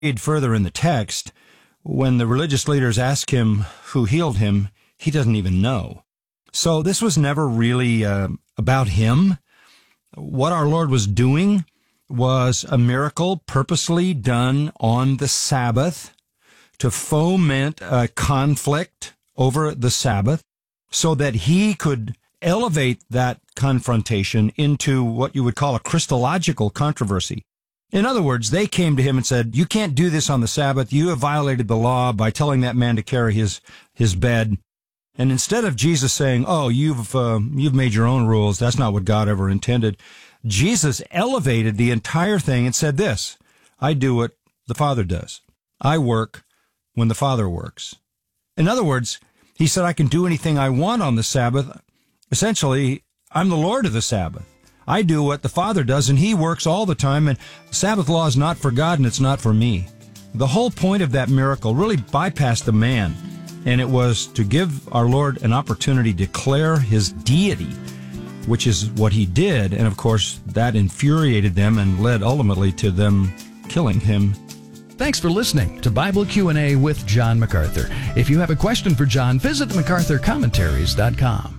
read further in the text, when the religious leaders ask him who healed him, he doesn't even know. So this was never really about him. What our Lord was doing was a miracle purposely done on the Sabbath to foment a conflict over the Sabbath so that he could elevate that confrontation into what you would call a Christological controversy. In other words, they came to him and said, you can't do this on the Sabbath. You have violated the law by telling that man to carry his bed. And instead of Jesus saying, oh, you've made your own rules, that's not what God ever intended, Jesus elevated the entire thing and said this, I do what the Father does. I work when the Father works. In other words, he said, I can do anything I want on the Sabbath. Essentially, I'm the Lord of the Sabbath. I do what the Father does, and he works all the time, and the Sabbath law is not for God, and it's not for me. The whole point of that miracle really bypassed the man, and it was to give our Lord an opportunity to declare his deity, which is what he did, and of course, that infuriated them and led ultimately to them killing him. Thanks for listening to Bible Q&A with John MacArthur. If you have a question for John, visit MacArthurCommentaries.com.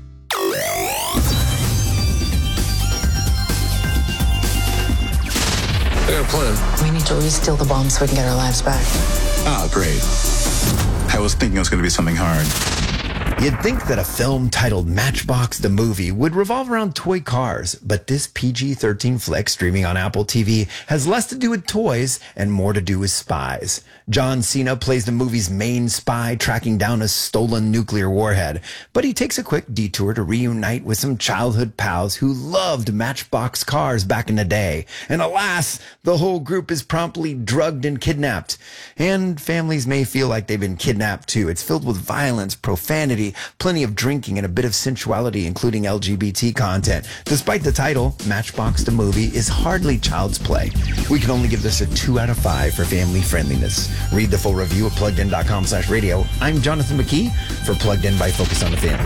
I got a plan. We need to re-steal the bomb so we can get our lives back. Ah, great. I was thinking it was going to be something hard. You'd think that a film titled Matchbox the Movie would revolve around toy cars, but this PG-13 flick streaming on Apple TV has less to do with toys and more to do with spies. John Cena plays the movie's main spy tracking down a stolen nuclear warhead, but he takes a quick detour to reunite with some childhood pals who loved Matchbox cars back in the day. And alas, the whole group is promptly drugged and kidnapped. And families may feel like they've been kidnapped too. It's filled with violence, profanity, plenty of drinking, and a bit of sensuality, including LGBT content. Despite the title, Matchbox the Movie is hardly child's play. We can only give this a 2 out of 5 for family friendliness. Read the full review at PluggedIn.com/radio. I'm Jonathan McKee for Plugged In by Focus on the Family.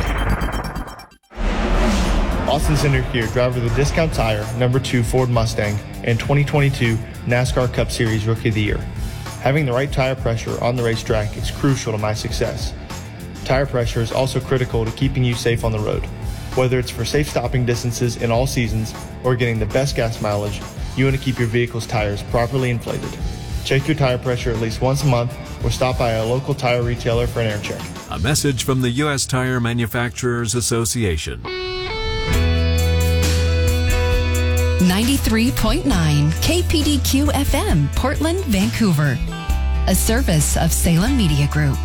Austin Center here, driver of the Discount Tire number 2 Ford Mustang and 2022 NASCAR Cup Series Rookie of the Year. Having the right tire pressure on the racetrack is crucial to my success. Tire pressure is also critical to keeping you safe on the road. Whether it's for safe stopping distances in all seasons or getting the best gas mileage, you want to keep your vehicle's tires properly inflated. Check your tire pressure at least once a month or stop by a local tire retailer for an air check. A message from the U.S. Tire Manufacturers Association. 93.9 KPDQ FM, Portland, Vancouver. A service of Salem Media Group.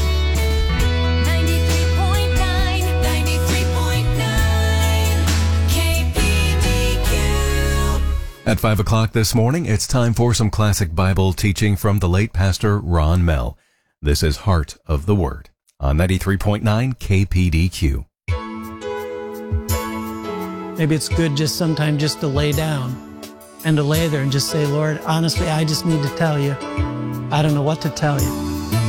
At 5 o'clock this morning, it's time for some classic Bible teaching from the late Pastor Ron Mell. This is Heart of the Word on 93.9 KPDQ. Maybe it's good just sometimes just to lay down and to lay there and just say, Lord, honestly, I just need to tell you. I don't know what to tell you.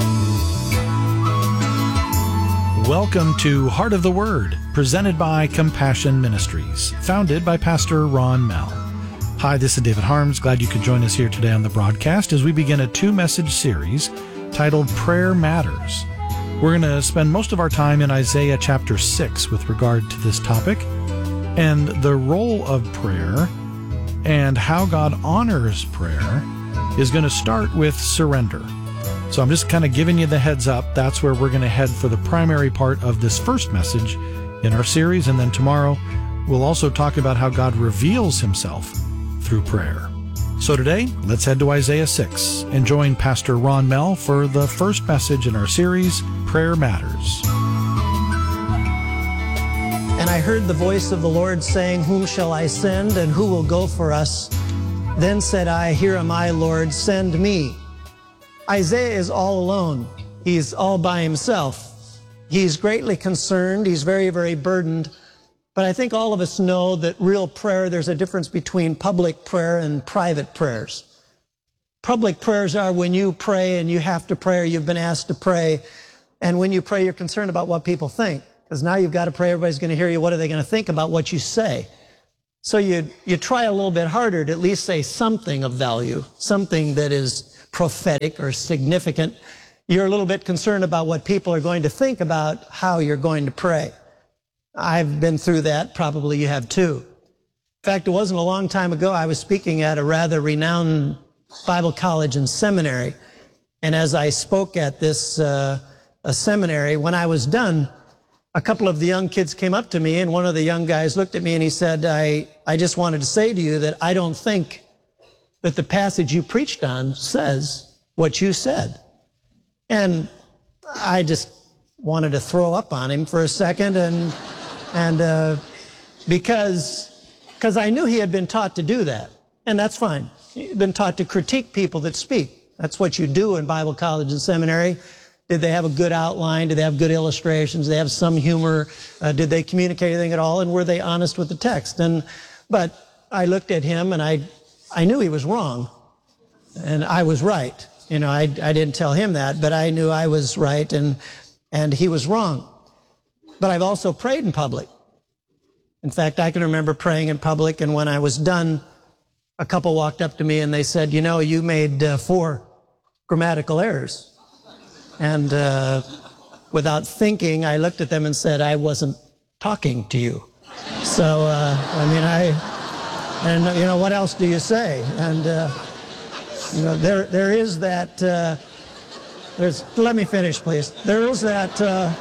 Welcome to Heart of the Word, presented by Compassion Ministries, founded by Pastor Ron Mell. Hi, this is David Harms. Glad you could join us here today on the broadcast as we begin a 2-message series titled Prayer Matters. We're going to spend most of our time in Isaiah chapter 6 with regard to this topic and the role of prayer and how God honors prayer is going to start with surrender. So I'm just kind of giving you the heads up. That's where we're going to head for the primary part of this first message in our series. And then tomorrow we'll also talk about how God reveals himself through prayer. So today, let's head to Isaiah 6 and join Pastor Ron Mell for the first message in our series, Prayer Matters. And I heard the voice of the Lord saying, Whom shall I send, and who will go for us? Then said I, Here am I, Lord, send me. Isaiah is all alone. He's all by himself. He's greatly concerned. He's very, very burdened. But I think all of us know that real prayer, there's a difference between public prayer and private prayers. Public prayers are when you pray and you have to pray or you've been asked to pray. And when you pray, you're concerned about what people think. Because now you've got to pray, everybody's going to hear you. What are they going to think about what you say? So you try a little bit harder to at least say something of value, something that is prophetic or significant. You're a little bit concerned about what people are going to think about how you're going to pray. I've been through that. Probably you have too. In fact, it wasn't a long time ago. I was speaking at a rather renowned Bible college and seminary. And as I spoke at this a seminary, when I was done, a couple of the young kids came up to me, and one of the young guys looked at me and he said, I just wanted to say to you that I don't think that the passage you preached on says what you said. And I just wanted to throw up on him for a second, and because I knew he had been taught to do that, and that's fine. He'd been taught to critique people that speak. That's what you do in Bible college and seminary. Did they have a good outline? Did they have good illustrations? Did they have some humor? Did they communicate anything at all? And were they honest with the text? But I looked at him, and I knew he was wrong, and I was right. You know, I didn't tell him that, but I knew I was right, and he was wrong. But I've also prayed in public. In fact, I can remember praying in public, and when I was done, a couple walked up to me and they said, you know, you made 4 grammatical errors. And without thinking, I looked at them and said, I wasn't talking to you. So, you know, what else do you say? And, you know, there is that, let me finish, please. There is that,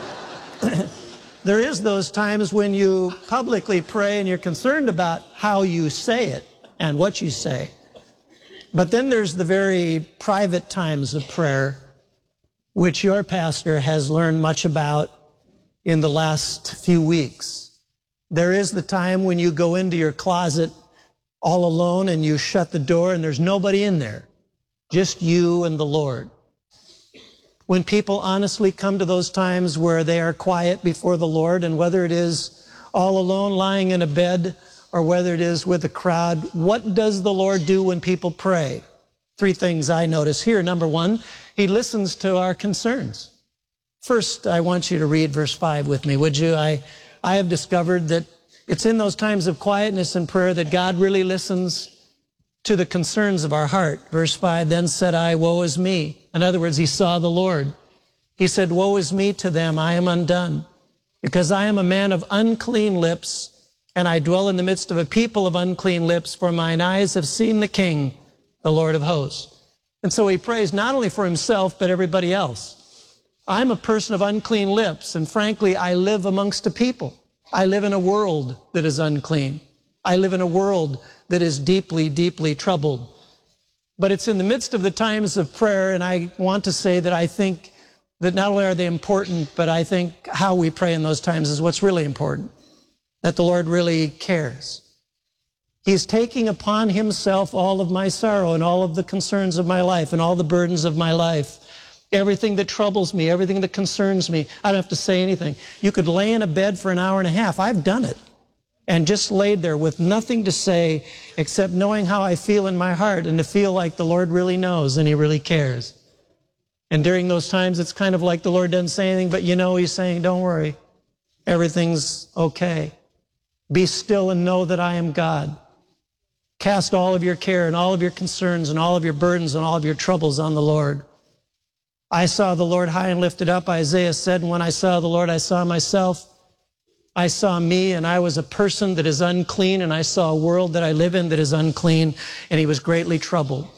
there is those times when you publicly pray and you're concerned about how you say it and what you say. But then there's the very private times of prayer, which your pastor has learned much about in the last few weeks. There is the time when you go into your closet all alone and you shut the door and there's nobody in there, just you and the Lord. When people honestly come to those times where they are quiet before the Lord, and whether it is all alone lying in a bed or whether it is with a crowd, what does the Lord do when people pray? 3 things I notice here. Number 1, He listens to our concerns. First, I want you to read verse 5 with me, would you? I have discovered that it's in those times of quietness and prayer that God really listens to the concerns of our heart. Verse 5, then said I, woe is me. In other words, he saw the Lord. He said, woe is me to them, I am undone, because I am a man of unclean lips, and I dwell in the midst of a people of unclean lips, for mine eyes have seen the King, the Lord of hosts. And so he prays not only for himself, but everybody else. I'm a person of unclean lips, and frankly, I live amongst a people. I live in a world that is unclean. I live in a world that is deeply, deeply troubled. But it's in the midst of the times of prayer, and I want to say that I think that not only are they important, but I think how we pray in those times is what's really important, that the Lord really cares. He's taking upon himself all of my sorrow and all of the concerns of my life and all the burdens of my life. Everything that troubles me, everything that concerns me, I don't have to say anything. You could lay in a bed for an hour and a half. I've done it. And just laid there with nothing to say except knowing how I feel in my heart and to feel like the Lord really knows and he really cares. And during those times, it's kind of like the Lord doesn't say anything, but you know he's saying, don't worry, everything's okay. Be still and know that I am God. Cast all of your care and all of your concerns and all of your burdens and all of your troubles on the Lord. I saw the Lord high and lifted up, Isaiah said, and when I saw the Lord, I saw myself. I saw me, and I was a person that is unclean, and I saw a world that I live in that is unclean, and he was greatly troubled.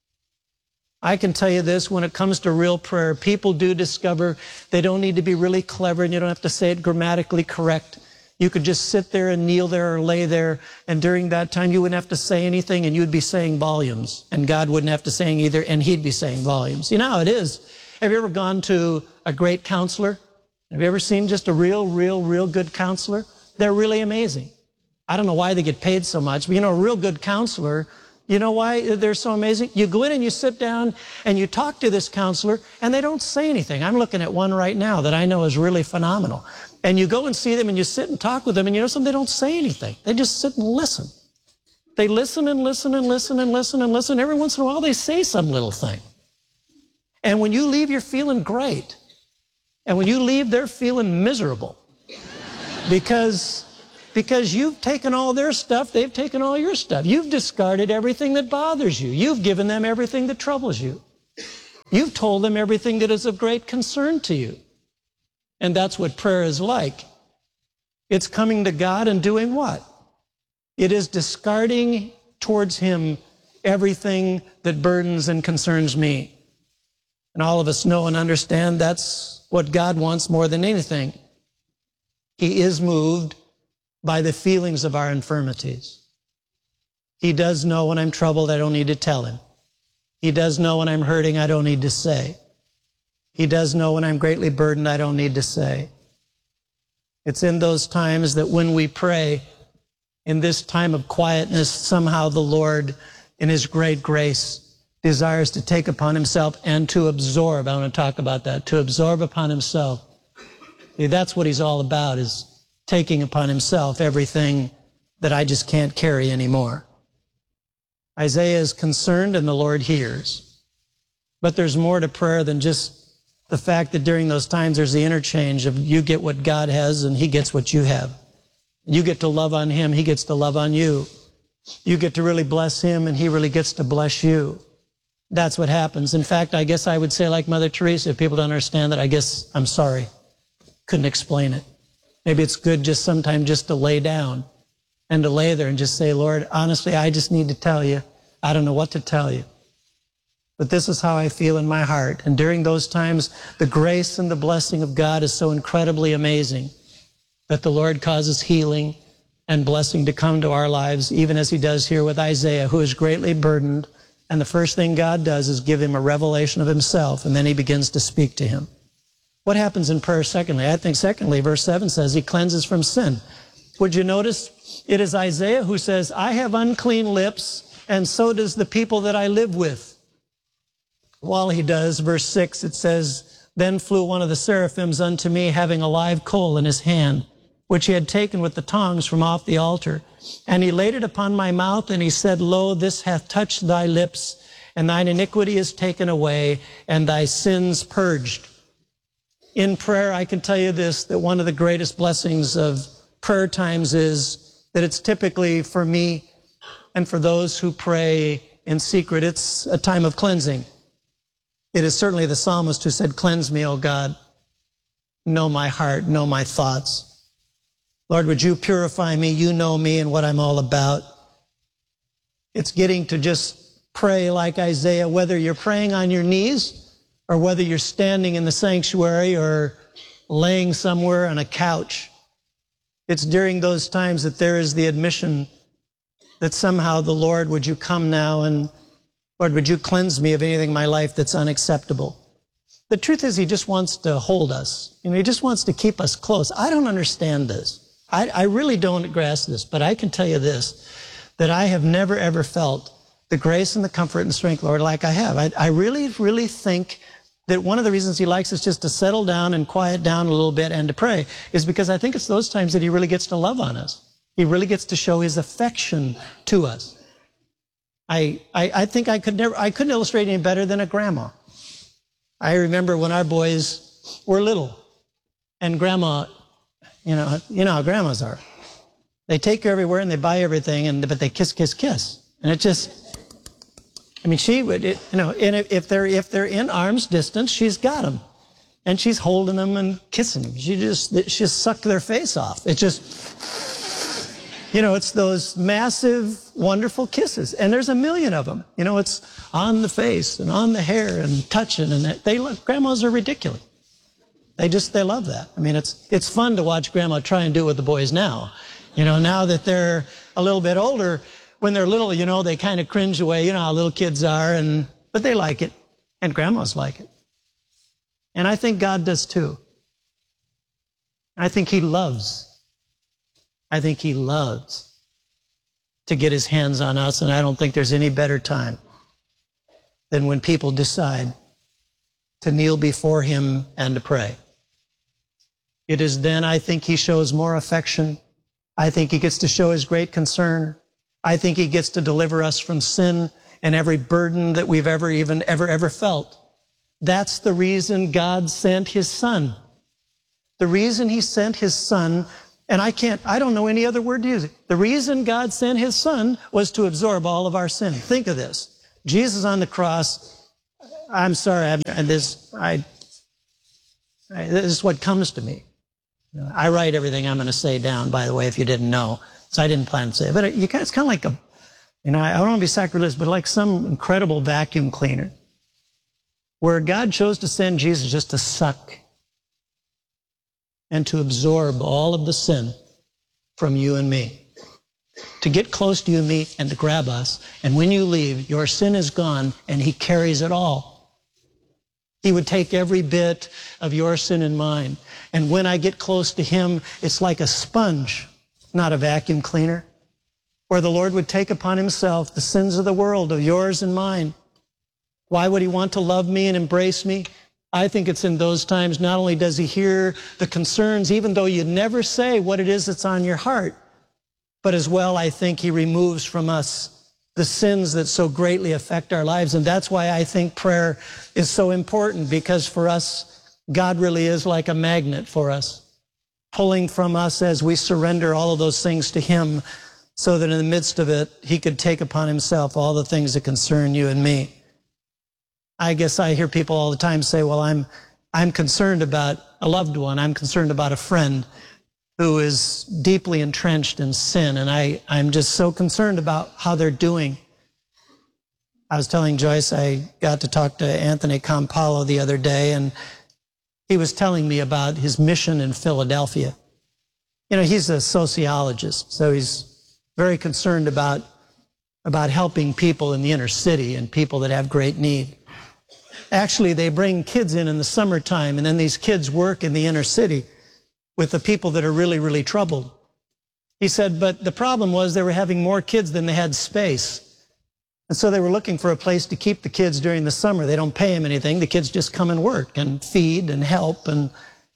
I can tell you this, when it comes to real prayer, people do discover they don't need to be really clever, and you don't have to say it grammatically correct. You could just sit there and kneel there or lay there, and during that time you wouldn't have to say anything, and you'd be saying volumes, and God wouldn't have to say either, and he'd be saying volumes. You know how it is. Have you ever gone to a great counselor? Have you ever seen just a real good counselor? They're really amazing. I don't know why they get paid so much, but you know, a real good counselor, you know why they're so amazing? You go in and you sit down and you talk to this counselor and they don't say anything. I'm looking at one right now that I know is really phenomenal. And you go and see them and you sit and talk with them and you know something, they don't say anything. They just sit and listen. They listen and listen and listen and listen and listen. Every once in a while they say some little thing. And when you leave, you're feeling great. And when you leave, they're feeling miserable because because you've taken all their stuff, they've taken all your stuff. You've discarded everything that bothers you. You've given them everything that troubles you. You've told them everything that is of great concern to you. And that's what prayer is like. It's coming to God and doing what? It is discarding towards Him everything that burdens and concerns me. And all of us know and understand that's what God wants more than anything. He is moved by the feelings of our infirmities. He does know when I'm troubled, I don't need to tell Him. He does know when I'm hurting, I don't need to say. He does know when I'm greatly burdened, I don't need to say. It's in those times that when we pray, in this time of quietness, somehow the Lord, in His great grace, desires to take upon Himself and to absorb. I want to talk about that, to absorb upon Himself. See, that's what He's all about, is taking upon Himself everything that I just can't carry anymore. Isaiah is concerned and the Lord hears. But there's more to prayer than just the fact that during those times there's the interchange of you get what God has and He gets what you have. You get to love on Him, He gets to love on you. You get to really bless Him and He really gets to bless you. That's what happens. In fact, I guess I would say like Mother Teresa, if people don't understand that, I guess I'm sorry. Couldn't explain it. Maybe it's good just sometimes just to lay down and to lay there and just say, Lord, honestly, I just need to tell you. I don't know what to tell you. But this is how I feel in my heart. And during those times, the grace and the blessing of God is so incredibly amazing that the Lord causes healing and blessing to come to our lives, even as He does here with Isaiah, who is greatly burdened. And the first thing God does is give him a revelation of Himself, and then He begins to speak to him. What happens in prayer secondly? I think secondly, verse 7 says He cleanses from sin. Would you notice it is Isaiah who says, I have unclean lips, and so does the people that I live with. While he does, verse 6, it says, Then flew one of the seraphims unto me, having a live coal in his hand, which he had taken with the tongs from off the altar. And he laid it upon my mouth, and he said, Lo, this hath touched thy lips, and thine iniquity is taken away, and thy sins purged. In prayer, I can tell you this, that one of the greatest blessings of prayer times is that it's typically for me and for those who pray in secret, it's a time of cleansing. It is certainly the psalmist who said, Cleanse me, O God. Know my heart, know my thoughts. Lord, would you purify me? You know me and what I'm all about. It's getting to just pray like Isaiah, whether you're praying on your knees or whether you're standing in the sanctuary or laying somewhere on a couch. It's during those times that there is the admission that somehow the Lord, would you come now and Lord, would you cleanse me of anything in my life that's unacceptable? The truth is He just wants to hold us. He just wants to keep us close. I don't understand this. I really don't grasp this, but I can tell you this, that I have never, ever felt the grace and the comfort and the strength, Lord, like I have. I really, really think that one of the reasons He likes us just to settle down and quiet down a little bit and to pray is because I think it's those times that He really gets to love on us. He really gets to show His affection to us. I think I couldn't illustrate any better than a grandma. I remember when our boys were little, and grandma, you know how grandmas are. They take you everywhere and they buy everything, but they kiss, kiss, kiss, and it just. I mean, she would, and if they're in arm's distance, she's got them, and she's holding them and kissing them. She just sucked their face off. It just. It's those massive, wonderful kisses. And there's a million of them. It's on the face and on the hair and touching. And grandmas are ridiculous. They love that. I mean, it's fun to watch grandma try and do it with the boys now. Now that they're a little bit older, when they're little, they kind of cringe away. You know how little kids are, but they like it. And grandmas like it. And I think God does too. I think He loves to get His hands on us, and I don't think there's any better time than when people decide to kneel before Him and to pray. It is then I think He shows more affection. I think He gets to show His great concern. I think He gets to deliver us from sin and every burden that we've ever felt. That's the reason God sent His Son. The reason He sent His Son And I don't know any other word to use. The reason God sent his son was to absorb all of our sin. Think of this. Jesus on the cross, I'm sorry, this is what comes to me. I write everything I'm going to say down, by the way, if you didn't know. So I didn't plan to say it. But it's kind of like I don't want to be sacrilegious, but like some incredible vacuum cleaner where God chose to send Jesus just to suck and to absorb all of the sin from you and me, to get close to you and me and to grab us. And when you leave, your sin is gone and he carries it all. He would take every bit of your sin and mine. And when I get close to him, it's like a sponge, not a vacuum cleaner, where the Lord would take upon himself the sins of the world, of yours and mine. Why would he want to love me and embrace me? I think it's in those times, not only does he hear the concerns, even though you never say what it is that's on your heart, but as well, I think he removes from us the sins that so greatly affect our lives. And that's why I think prayer is so important, because for us, God really is like a magnet for us, pulling from us as we surrender all of those things to him, so that in the midst of it, he could take upon himself all the things that concern you and me. I guess I hear people all the time say, well, I'm concerned about a loved one. I'm concerned about a friend who is deeply entrenched in sin, and I'm just so concerned about how they're doing. I was telling Joyce, I got to talk to Anthony Campolo the other day, and he was telling me about his mission in Philadelphia. You know, he's a sociologist, so he's very concerned about helping people in the inner city and people that have great need. Actually, they bring kids in the summertime, and then these kids work in the inner city with the people that are really, really troubled. He said, but the problem was they were having more kids than they had space. And so they were looking for a place to keep the kids during the summer. They don't pay them anything. The kids just come and work and feed and help. And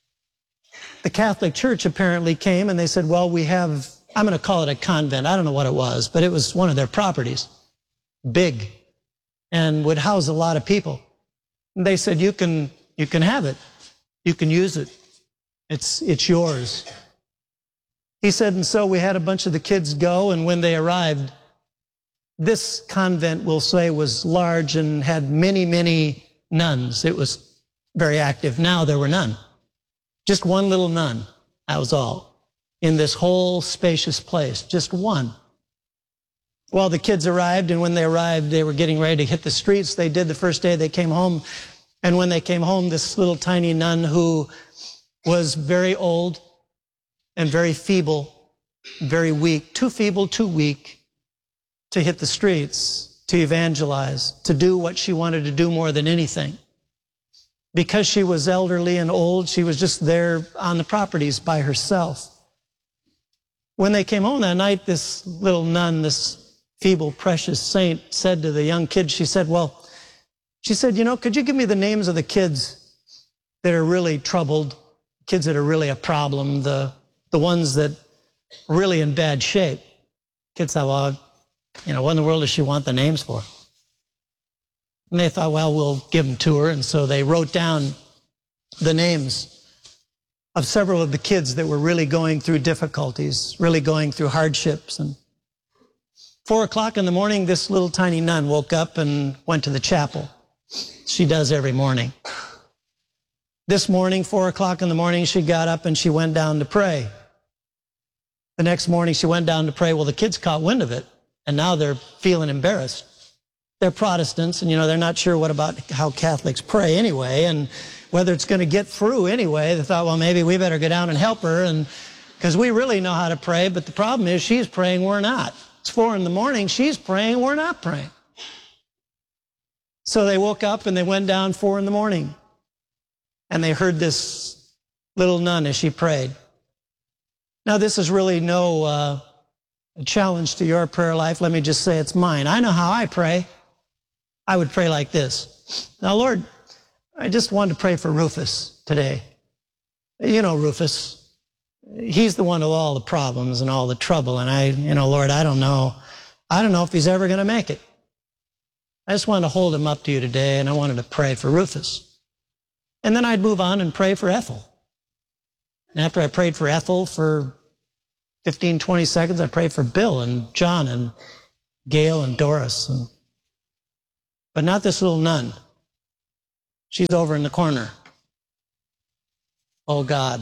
the Catholic Church apparently came, and they said, well, we have, I'm going to call it a convent. I don't know what it was, but it was one of their properties, big, and would house a lot of people. And they said, you can have it. You can use it. It's yours. He said, and so we had a bunch of the kids go, and when they arrived, this convent, we'll say, was large and had many, many nuns. It was very active. Now there were none. Just one little nun. That was all. In this whole spacious place. Just one. Well, the kids arrived, and when they arrived, they were getting ready to hit the streets. They did the first day they came home. And when they came home, this little tiny nun who was very old and very feeble, very weak, too feeble, too weak to hit the streets, to evangelize, to do what she wanted to do more than anything. Because she was elderly and old, she was just there on the properties by herself. When they came home that night, this little nun, this feeble, precious saint, said to the young kid, she said, you know, could you give me the names of the kids that are really troubled, kids that are really a problem, the ones that are really in bad shape? Kids thought, well, you know, what in the world does she want the names for? And they thought, well, we'll give them to her. And so they wrote down the names of several of the kids that were really going through difficulties, really going through hardships. And 4 o'clock in the morning, this little tiny nun woke up and went to the chapel. She does every morning. This morning, 4 o'clock in the morning, she got up and she went down to pray. The next morning, she went down to pray. Well, the kids caught wind of it, and now they're feeling embarrassed. They're Protestants, and, you know, they're not sure what about how Catholics pray anyway, and whether it's going to get through anyway. They thought, well, maybe we better go down and help her, and because we really know how to pray, but the problem is she's praying, we're not. It's 4 in the morning, she's praying, we're not praying. So they woke up and they went down 4 in the morning, and they heard this little nun as she prayed. Now, this is really no challenge to your prayer life. Let me just say it's mine. I know how I pray. I would pray like this. Now, Lord, I just wanted to pray for Rufus today. You know Rufus. He's the one with all the problems and all the trouble. And Lord, I don't know if he's ever going to make it. I just wanted to hold him up to you today, and I wanted to pray for Rufus. And then I'd move on and pray for Ethel. And after I prayed for Ethel for 15, 20 seconds, I pray for Bill and John and Gail and Doris. But not this little nun. She's over in the corner. Oh, God.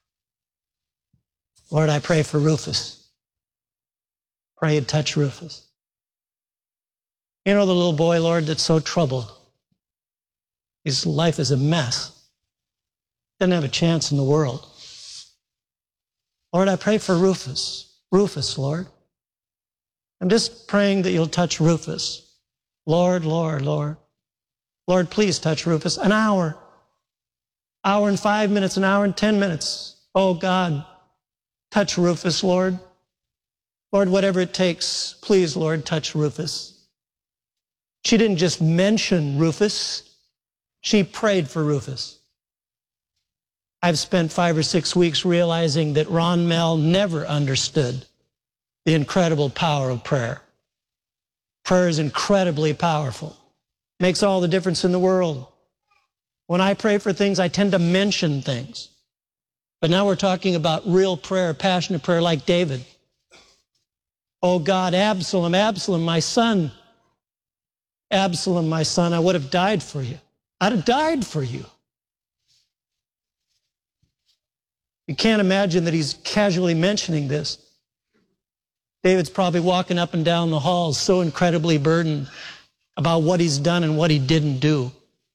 Lord, I pray for Rufus. Pray you'd touch Rufus. You know the little boy, Lord, that's so troubled. His life is a mess. Doesn't have a chance in the world. Lord, I pray for Rufus. Rufus, Lord. I'm just praying that you'll touch Rufus. Lord, Lord, Lord. Lord, please touch Rufus. An hour. Hour and 5 minutes, an hour and 10 minutes. Oh, God, touch Rufus, Lord. Lord, whatever it takes, please, Lord, touch Rufus. She didn't just mention Rufus. She prayed for Rufus. I've spent 5 or 6 weeks realizing that Ron Mell never understood the incredible power of prayer. Prayer is incredibly powerful. Makes all the difference in the world. When I pray for things, I tend to mention things. But now we're talking about real prayer, passionate prayer like David. Oh God, Absalom, Absalom, my son. Absalom, my son, I would have died for you. I'd have died for you. You can't imagine that he's casually mentioning this. David's probably walking up and down the halls so incredibly burdened about what he's done and what he didn't do.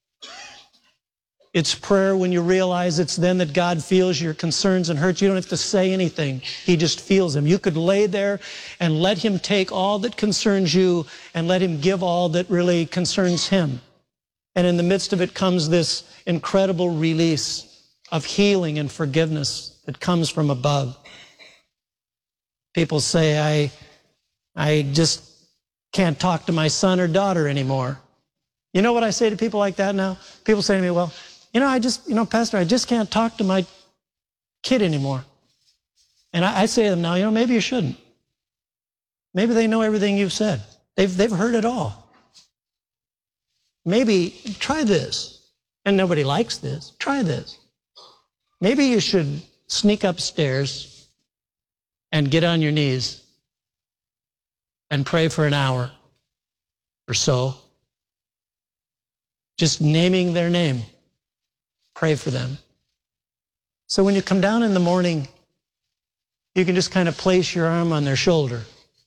It's prayer when you realize it's then that God feels your concerns and hurts. You don't have to say anything. He just feels them. You could lay there and let him take all that concerns you and let him give all that really concerns him. And in the midst of it comes this incredible release of healing and forgiveness that comes from above. People say, I just can't talk to my son or daughter anymore. You know what I say to people like that now? People say to me, well, Pastor, I just can't talk to my kid anymore. And I say to them now, maybe you shouldn't. Maybe they know everything you've said. They've heard it all. Maybe try this. And nobody likes this. Try this. Maybe you should sneak upstairs and get on your knees and pray for an hour or so, just naming their name. Pray for them. So when you come down in the morning, you can just kind of place your arm on their shoulder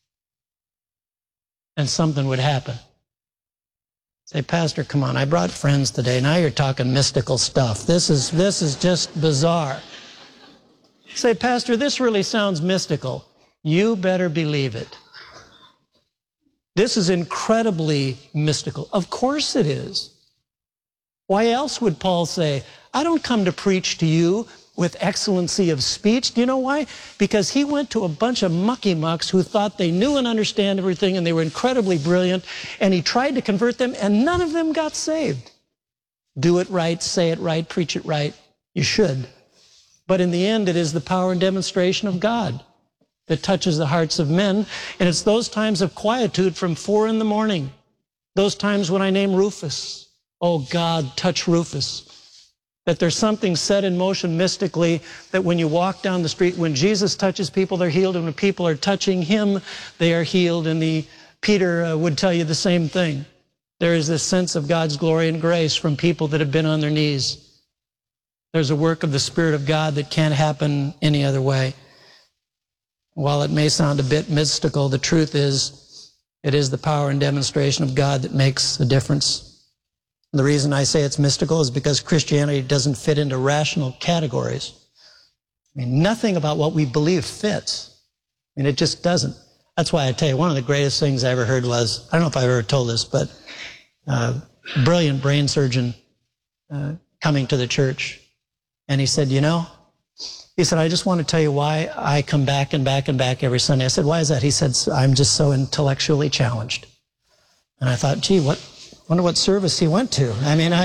and something would happen. Say, Pastor, come on, I brought friends today. Now you're talking mystical stuff. This is just bizarre. Say, Pastor, this really sounds mystical. You better believe it. This is incredibly mystical. Of course it is. Why else would Paul say, I don't come to preach to you with excellency of speech? Do you know why? Because he went to a bunch of mucky mucks who thought they knew and understand everything and they were incredibly brilliant, and he tried to convert them and none of them got saved. Do it right, say it right, preach it right. You should. But in the end, it is the power and demonstration of God that touches the hearts of men. And it's those times of quietude from 4 in the morning, those times when I name Rufus. Oh, God, touch Rufus. That there's something set in motion mystically that when you walk down the street, when Jesus touches people, they're healed. And when people are touching him, they are healed. And Peter would tell you the same thing. There is this sense of God's glory and grace from people that have been on their knees. There's a work of the Spirit of God that can't happen any other way. While it may sound a bit mystical, the truth is, it is the power and demonstration of God that makes a difference. The reason I say it's mystical is because Christianity doesn't fit into rational categories. I mean, nothing about what we believe fits. I mean, it just doesn't. That's why I tell you, one of the greatest things I ever heard was, I don't know if I've ever told this, but a brilliant brain surgeon coming to the church. And he said, he said, I just want to tell you why I come back and back and back every Sunday. I said, why is that? He said, I'm just so intellectually challenged. And I thought, gee, wonder what service he went to. I mean,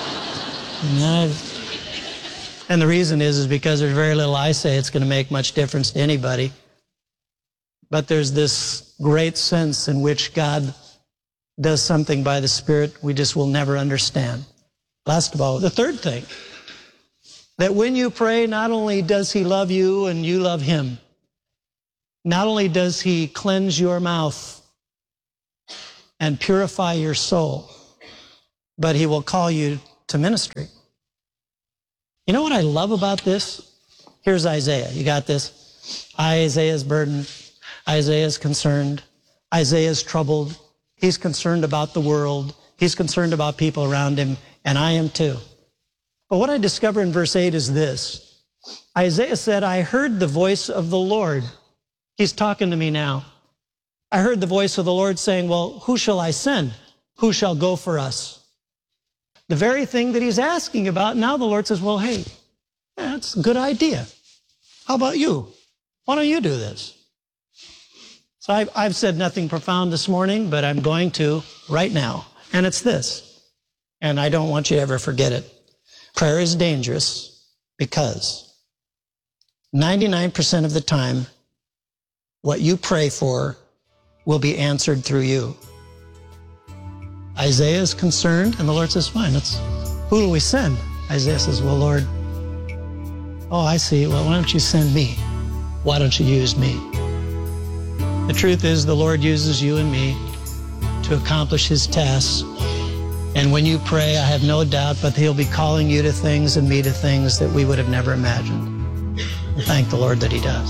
and the reason is because there's very little I say it's going to make much difference to anybody. But there's this great sense in which God does something by the Spirit we just will never understand. Last of all, the third thing, that when you pray, not only does he love you and you love him, Not only does he cleanse your mouth and purify your soul, but he will call you to ministry. You know what I love about this? Here's Isaiah. You got this? Isaiah's burdened. Isaiah's concerned. Isaiah's troubled. He's concerned about the world. He's concerned about people around him, and I am too. But what I discover in verse 8 is this. Isaiah said, I heard the voice of the Lord. He's talking to me now. I heard the voice of the Lord saying, well, who shall I send? Who shall go for us? The very thing that he's asking about, now the Lord says, well, hey, that's a good idea. How about you? Why don't you do this? So I've said nothing profound this morning, but I'm going to right now. And it's this. And I don't want you to ever forget it. Prayer is dangerous because 99% of the time, what you pray for will be answered through you. Isaiah is concerned, and the Lord says, fine, who do we send? Isaiah says, well, Lord, I see. Well, why don't you send me? Why don't you use me? The truth is, the Lord uses you and me to accomplish his tasks. And when you pray, I have no doubt, but he'll be calling you to things and me to things that we would have never imagined. And thank the Lord that he does.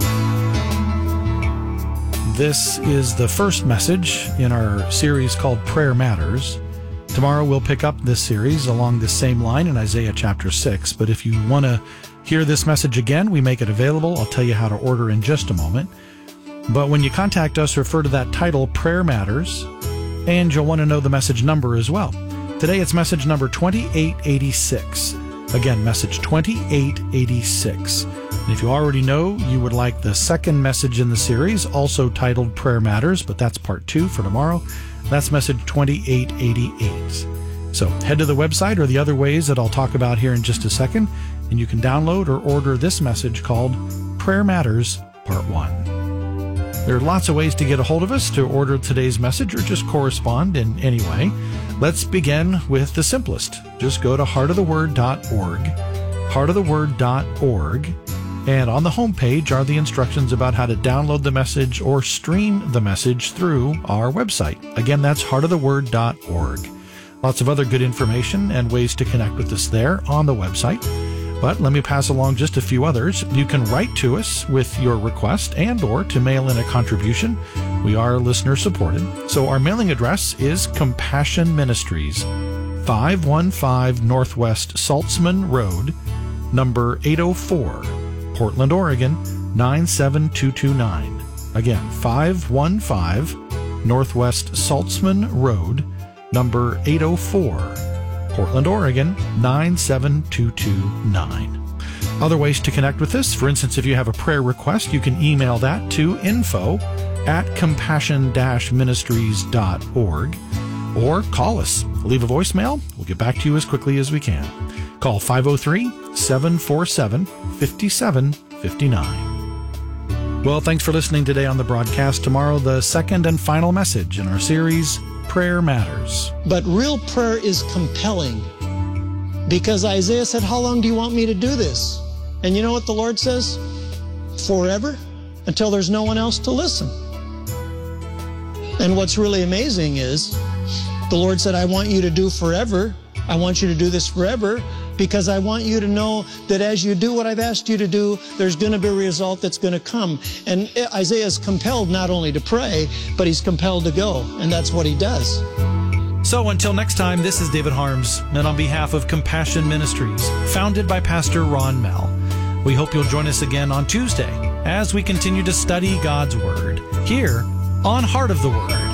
This is the first message in our series called Prayer Matters. Tomorrow we'll pick up this series along the same line in Isaiah chapter 6. But if you want to hear this message again, we make it available. I'll tell you how to order in just a moment. But when you contact us, refer to that title, Prayer Matters, and you'll want to know the message number as well. Today it's message number 2886. Again, message 2886. And if you already know you would like the second message in the series, also titled Prayer Matters, but that's part 2 for tomorrow, that's message 2888. So head to the website or the other ways that I'll talk about here in just a second, and you can download or order this message called Prayer Matters Part 1. There are lots of ways to get a hold of us to order today's message or just correspond in any way. Let's begin with the simplest. Just go to heartoftheword.org, heartoftheword.org, and on the homepage are the instructions about how to download the message or stream the message through our website. Again, that's heartoftheword.org. Lots of other good information and ways to connect with us there on the website. But let me pass along just a few others. You can write to us with your request and or to mail in a contribution. We are listener supported. So our mailing address is Compassion Ministries, 515 Northwest Saltzman Road, number 804, Portland, Oregon, 97229. Again, 515 Northwest Saltzman Road, number 804, Portland, Oregon, 97229. Other ways to connect with us, for instance, if you have a prayer request, you can email that to info@compassion-ministries.org or call us. Leave a voicemail. We'll get back to you as quickly as we can. Call 503-747-5759. Well, thanks for listening today on the broadcast. Tomorrow, the second and final message in our series, Prayer Matters. But real prayer is compelling because Isaiah said, how long do you want me to do this? And you know what the Lord says? Forever, until there's no one else to listen. And what's really amazing is the Lord said, I want you to do forever. I want you to do this forever because I want you to know that as you do what I've asked you to do, there's going to be a result that's going to come. And Isaiah is compelled not only to pray, but he's compelled to go. And that's what he does. So until next time, this is David Harms, and on behalf of Compassion Ministries, founded by Pastor Ron Mell, we hope you'll join us again on Tuesday as we continue to study God's Word here on Heart of the Word.